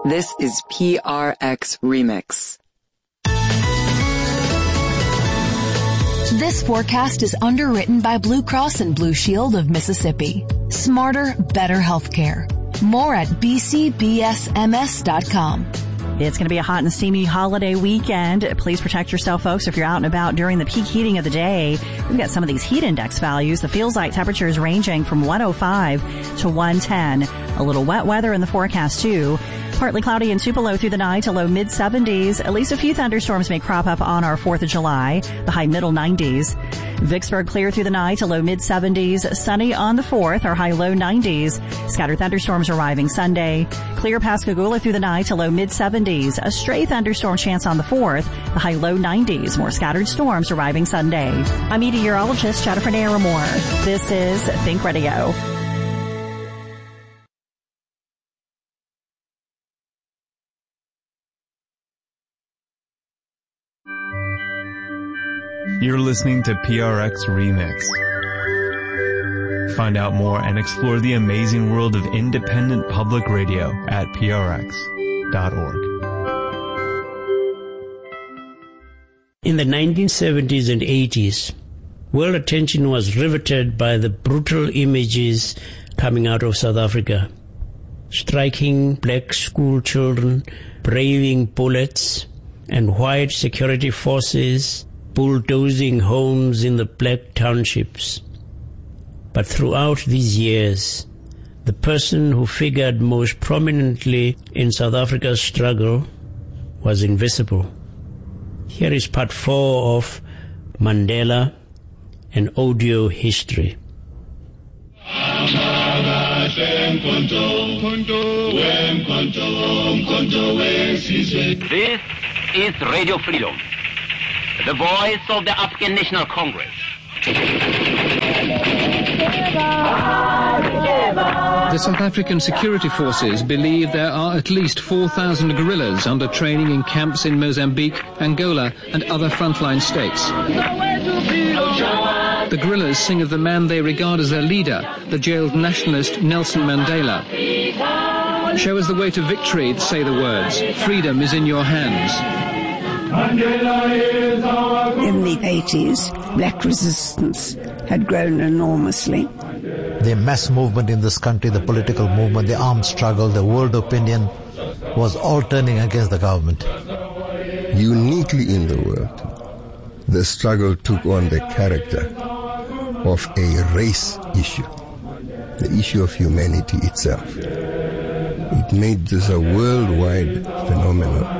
This is PRX Remix. This forecast is underwritten by Blue Cross and Blue Shield of Mississippi. Smarter, better healthcare. More at bcbsms.com. It's going to be a hot and steamy holiday weekend. Please protect yourself, folks, if you're out and about during the peak heating of the day. We've got some of these heat index values. The feels-like temperatures ranging from 105 to 110. A little wet weather in the forecast, too. Partly cloudy in Tupelo through the night to low mid-70s. At least a few thunderstorms may crop up on our 4th of July, the high middle 90s. Vicksburg clear through the night to low mid-70s. Sunny on the 4th, our high low 90s. Scattered thunderstorms arriving Sunday. Clear Pascagoula through the night to low mid-70s. A stray thunderstorm chance on the 4th, the high low 90s. More scattered storms arriving Sunday. I'm meteorologist Jennifer Naramore. This is Think Radio. You're listening to PRX Remix. Find out more and explore the amazing world of independent public radio at prx.org. In the 1970s and 80s, world attention was riveted by the brutal images coming out of South Africa. Striking black school children, braving bullets, and white security forces bulldozing homes in the black townships. But throughout these years, the person who figured most prominently in South Africa's struggle was invisible. Here is part 4 of Mandela, an audio history. This is Radio Freedom, the voice of the African National Congress. The South African security forces believe there are at least 4,000 guerrillas under training in camps in Mozambique, Angola, and other frontline states. The guerrillas sing of the man they regard as their leader, the jailed nationalist Nelson Mandela. Show us the way to victory, say the words. Freedom is in your hands. In the 80s, black resistance had grown enormously. The mass movement in this country, the political movement, the armed struggle, the world opinion was all turning against the government. Uniquely in the world, the struggle took on the character of a race issue, the issue of humanity itself. It made this a worldwide phenomenon.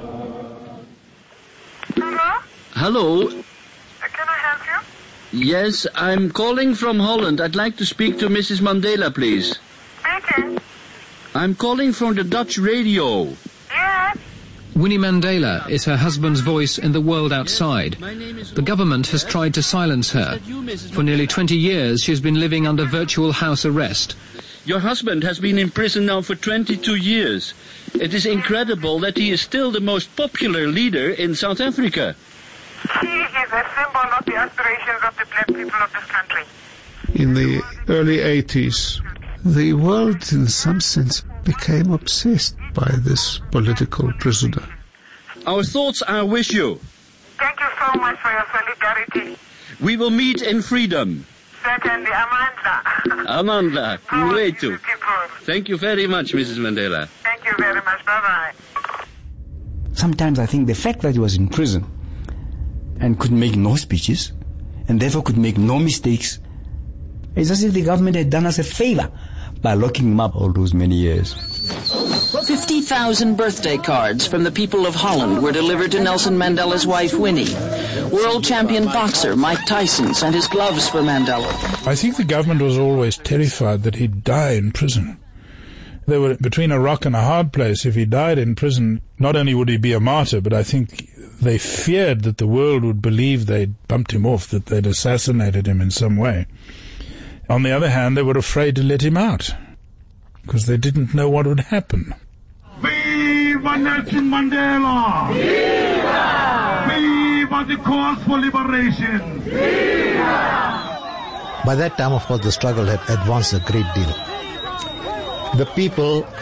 Hello? Can I help you? Yes, I'm calling from Holland. I'd like to speak to Mrs. Mandela, please. Speaking. I'm calling from the Dutch radio. Yes. Winnie Mandela is her husband's voice in the world outside. The government has tried to silence her. For nearly 20 years, she's been living under virtual house arrest. Your husband has been in prison now for 22 years. It is incredible that he is still the most popular leader in South Africa. He is a symbol of the aspirations of the black people of this country. In the early 80s, the world, in some sense, became obsessed by this political prisoner. Our thoughts are with you. Thank you so much for your solidarity. We will meet in freedom. Certainly, Amanda. Amanda, great too. Thank you very much, Mrs. Mandela. Thank you very much. Bye-bye. Sometimes I think the fact that he was in prison and could make no speeches and therefore could make no mistakes, it's as if the government had done us a favor by locking him up all those many years. 50,000 birthday cards from the people of Holland were delivered to Nelson Mandela's wife, Winnie. World champion boxer Mike Tyson sent his gloves for Mandela. I think the government was always terrified that he'd die in prison. They were between a rock and a hard place. If he died in prison, not only would he be a martyr, but I think they feared that the world would believe they'd bumped him off, that they'd assassinated him in some way. On the other hand, they were afraid to let him out, because they didn't know what would happen. Viva Nelson Mandela! Viva! Viva the cause for liberation! Viva! By that time, of course, the struggle had advanced a great deal. The people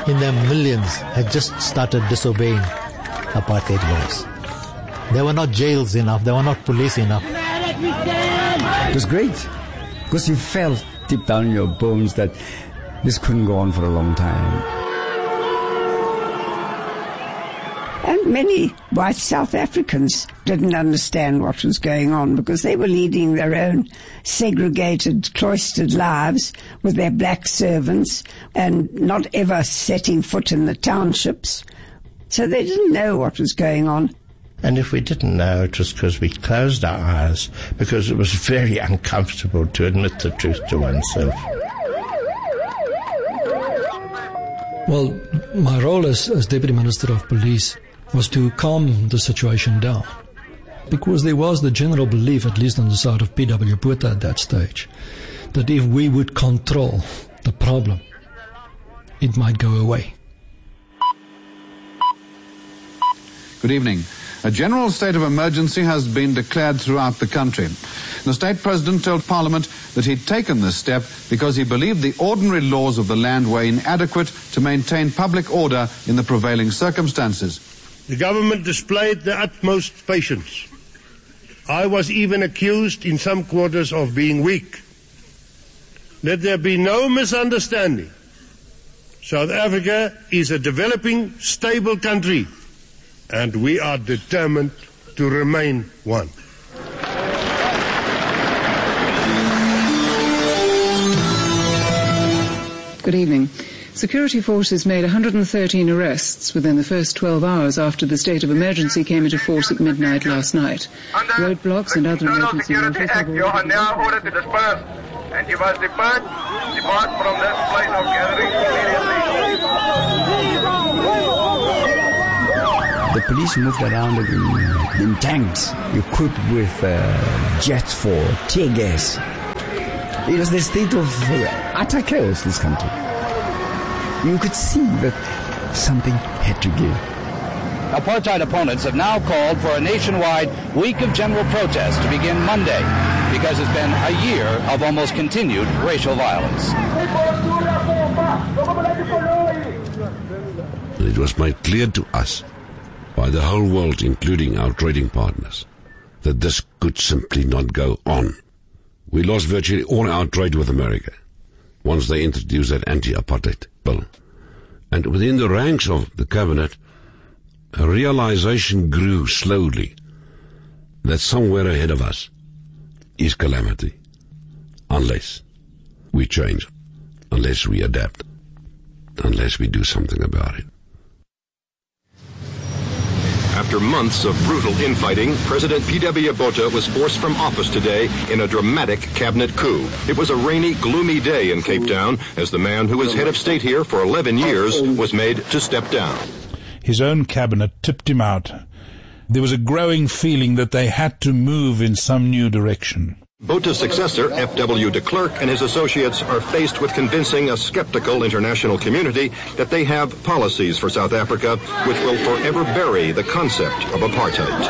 in their millions, had just started disobeying apartheid laws. There were not jails enough, there were not police enough. It was great, because you felt deep down in your bones that this couldn't go on for a long time. And many white South Africans didn't understand what was going on because they were leading their own segregated, cloistered lives with their black servants and not ever setting foot in the townships. So they didn't know what was going on. And if we didn't know, it was because we closed our eyes, because it was very uncomfortable to admit the truth to oneself. Well, my role as Deputy Minister of Police was to calm the situation down, because there was the general belief, at least on the side of P.W. Botha at that stage, that if we would control the problem, it might go away. Good evening. A general state of emergency has been declared throughout the country. The state president told Parliament that he'd taken this step because he believed the ordinary laws of the land were inadequate to maintain public order in the prevailing circumstances. The government displayed the utmost patience. I was even accused in some quarters of being weak. Let there be no misunderstanding. South Africa is a developing, stable country, and we are determined to remain one. Good evening. Security forces made 113 arrests within the first 12 hours after the state of emergency came into force at midnight last night. Roadblocks and other emergency measures have You are now ordered to disperse, and you must depart from this place of gathering immediately. The police moved around in tanks, equipped with jets for tear gas. It was the state of utter chaos, this country. You could see that something had to give. Apartheid opponents have now called for a nationwide week of general protest to begin Monday, because it's been a year of almost continued racial violence. It was made clear to us by the whole world, including our trading partners, that this could simply not go on. We lost virtually all our trade with America once they introduced that anti-apartheid bill. And within the ranks of the cabinet, a realization grew slowly that somewhere ahead of us is calamity, unless we change, unless we adapt, unless we do something about it. After months of brutal infighting, President P.W. Botha was forced from office today in a dramatic cabinet coup. It was a rainy, gloomy day in Cape Town as the man who was head of state here for 11 years was made to step down. His own cabinet tipped him out. There was a growing feeling that they had to move in some new direction. Botha's successor, F.W. de Klerk, and his associates are faced with convincing a skeptical international community that they have policies for South Africa which will forever bury the concept of apartheid.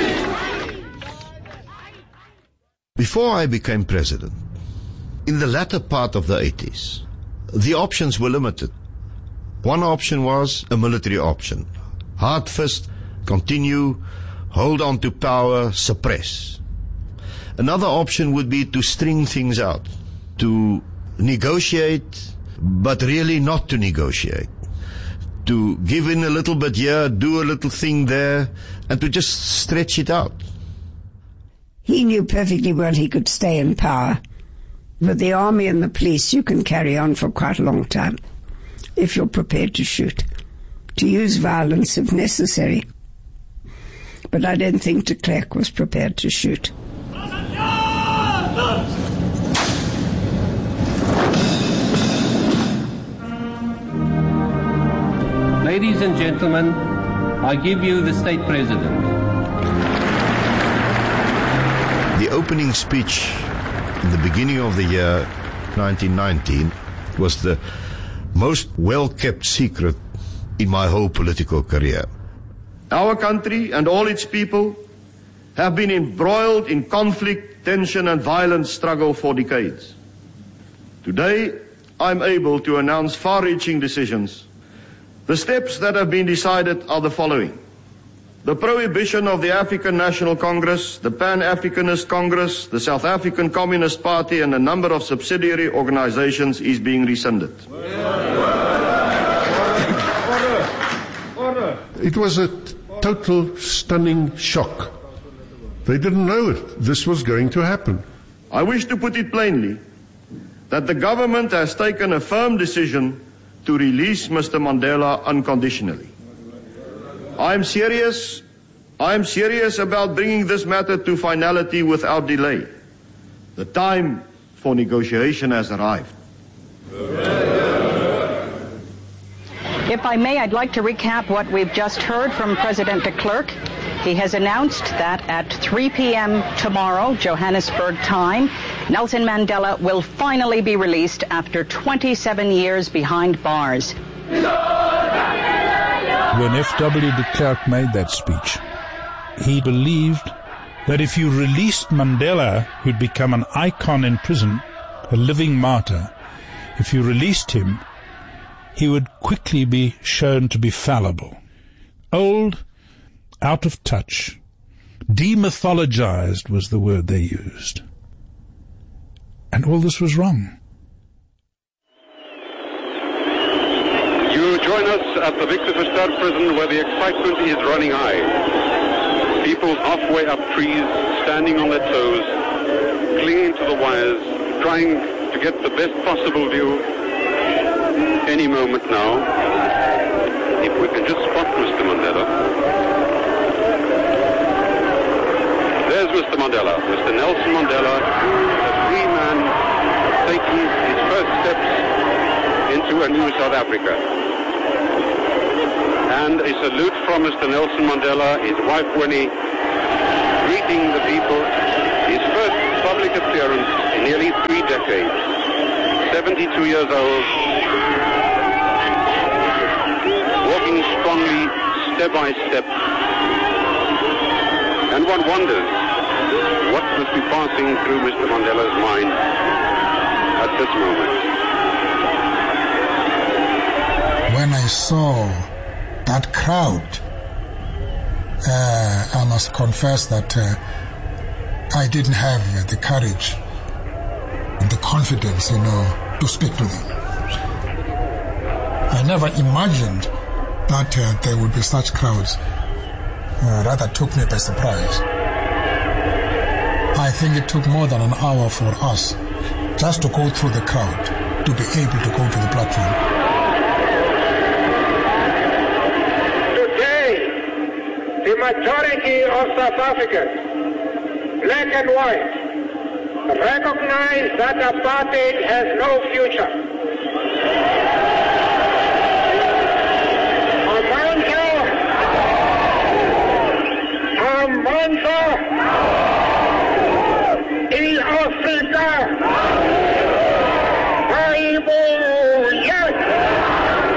Before I became president, in the latter part of the 80s, the options were limited. One option was a military option. Hard fist, continue, hold on to power, suppress. Another option would be to string things out, to negotiate, but really not to negotiate, to give in a little bit here, do a little thing there, and to just stretch it out. He knew perfectly well he could stay in power. With the army and the police, you can carry on for quite a long time, if you're prepared to shoot, to use violence if necessary. But I don't think de Klerk was prepared to shoot. Ladies and gentlemen, I give you the state president. The opening speech in the beginning of the year 1919 was the most well-kept secret in my whole political career. Our country and all its people have been embroiled in conflict, tension and violent struggle for decades. Today, I'm able to announce far-reaching decisions The steps that have been decided are the following. The prohibition of the African National Congress, the Pan-Africanist Congress, the South African Communist Party and a number of subsidiary organizations is being rescinded. It was a total stunning shock. They didn't know this was going to happen. I wish to put it plainly that the government has taken a firm decision to release Mr. Mandela unconditionally. I am serious about bringing this matter to finality without delay. The time for negotiation has arrived. If I may, I'd like to recap what we've just heard from President de Klerk. He has announced that at 3 p.m. tomorrow, Johannesburg time, Nelson Mandela will finally be released after 27 years behind bars. When F.W. de Klerk made that speech, he believed that if you released Mandela, who'd become an icon in prison, a living martyr, if you released him, he would quickly be shown to be fallible. Old, out of touch, demythologized was the word they used. And all this was wrong. You join us at the Victor Verster prison where the excitement is running high. People halfway up trees, standing on their toes, clinging to the wires, trying to get the best possible view. Any moment now, if we can just spot Mr. Mandela. There's Mr. Mandela, Mr. Nelson Mandela, a free man taking his first steps into a new South Africa. And a salute from Mr. Nelson Mandela, his wife Winnie, greeting the people, his first public appearance in nearly 3 decades. 72 years old, walking strongly, step by step. And one wonders what must be passing through Mr. Mandela's mind at this moment. When I saw that crowd, I must confess that I didn't have the courage and the confidence, to speak to them. I never imagined that there would be such crowds. Rather took me by surprise. I think it took more than an hour for us just to go through the crowd to be able to go to the platform. Today, the majority of South Africans, black and white, recognize that apartheid has no future.